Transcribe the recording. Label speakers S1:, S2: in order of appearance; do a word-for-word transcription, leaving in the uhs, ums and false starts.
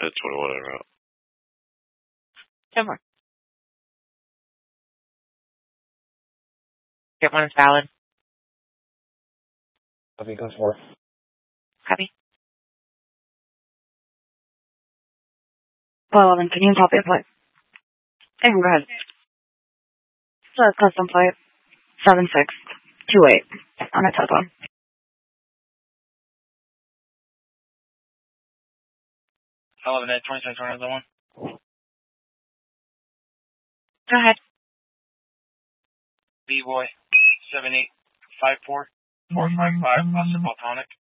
S1: That's what I wrote.
S2: ten more. Get one is valid.
S3: Copy, goes forth.
S2: Copy. Well, then, can you copy a plate? Hey, go ahead. So it's custom plate seven six two eight on a telephone.
S4: eleven eight twenty-six twenty one.
S2: Go ahead.
S4: B-boy seven eight five four four five five, possible tonic.